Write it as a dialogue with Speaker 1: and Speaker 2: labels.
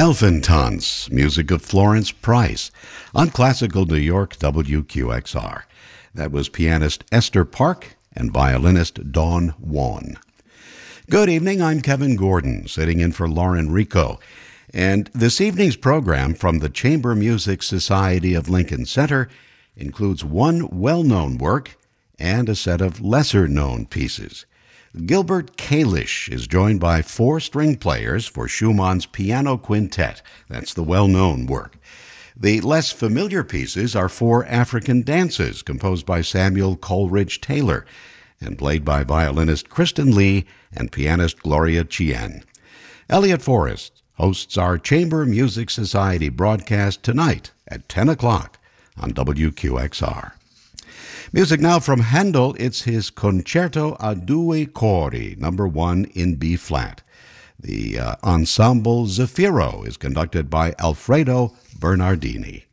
Speaker 1: Elfintons, music of Florence Price, on Classical New York WQXR. That was pianist Esther Park and violinist Dawn Wan. Good evening, I'm Kevin Gordon, sitting in for Lauren Rico. And this evening's program from the Chamber Music Society of Lincoln Center includes one well-known work and a set of lesser-known pieces. Gilbert Kalish is joined by 4 string players for Schumann's Piano Quintet. That's the well-known work. The less familiar pieces are 4 African dances composed by Samuel Coleridge Taylor and played by violinist Kristen Lee and pianist Gloria Chien. Elliot Forrest hosts our Chamber Music Society broadcast tonight at 10 o'clock on WQXR. Music now from Handel. It's his Concerto a Due Cori, number 1 in B-flat. The ensemble Zafiro is conducted by Alfredo Bernardini.